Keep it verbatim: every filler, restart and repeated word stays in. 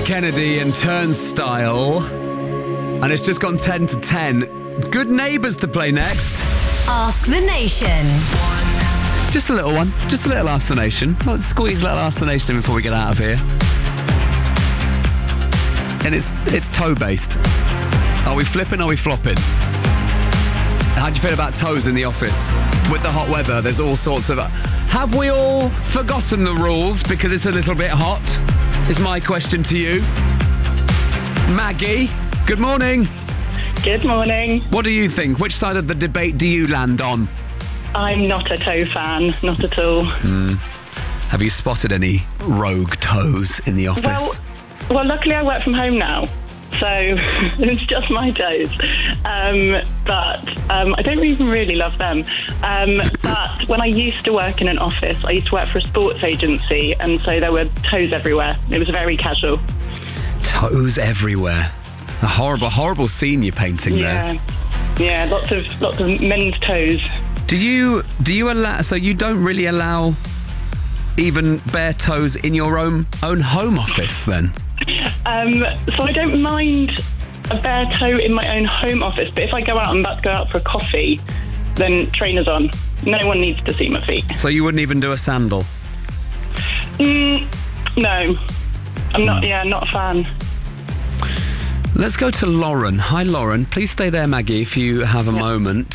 Kennedy and Turnstile. And it's just gone ten to ten. Good Neighbours to play next. Ask the Nation. Just a little one. Just a little Ask the Nation. Let's squeeze a little Ask the Nation in before we get out of here. And it's it's toe-based. Are we flipping? Are we flopping? How do you feel about toes in the office? With the hot weather, there's all sorts of... Have we all forgotten the rules because it's a little bit hot? Is my question to you. Maggie, good morning. Good morning. What do you think? Which side of the debate do you land on? I'm not a toe fan, not at all. Mm. Have you spotted any rogue toes in the office? Well, well, luckily I work from home now, so it's just my toes. Um, but um, I don't even really love them. Um, but when I used to work in an office, I used to work for a sports agency, and so there were toes everywhere. It was very casual. Toes everywhere. A horrible, horrible scene you're painting yeah. there. Yeah, lots of lots of men's toes. Do you do you allow? So you don't really allow even bare toes in your own own home office, then? Um, so I don't mind a bare toe in my own home office, but if I go out, I'm about to go out for a coffee, then trainers on. No one needs to see my feet. So you wouldn't even do a sandal? Mm, no, I'm not. Yeah, not a fan. Let's go to Lauren. Hi, Lauren. Please stay there, Maggie, if you have a Yeah. moment.